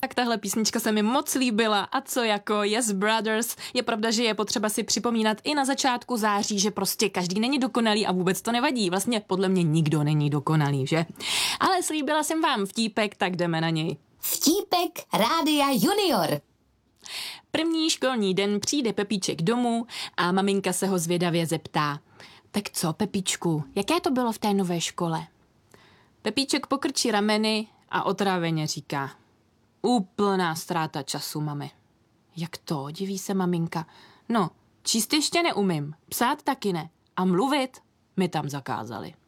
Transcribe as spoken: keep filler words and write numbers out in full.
Tak tahle písnička se mi moc líbila a co jako Yes Brothers. Je pravda, že je potřeba si připomínat i na začátku září, že prostě každý není dokonalý a vůbec to nevadí. Vlastně podle mě nikdo není dokonalý, že? Ale slíbila jsem vám vtípek, tak jdeme na něj. Vtípek Rádia Junior. První školní den přijde Pepíček domů a maminka se ho zvědavě zeptá. Tak co, Pepíčku, jaké to bylo v té nové škole? Pepíček pokrčí rameny a otráveně říká. Úplná ztráta času, mami. Jak to, diví se maminka. No, číst ještě neumím, psát taky ne a mluvit mi tam zakázali.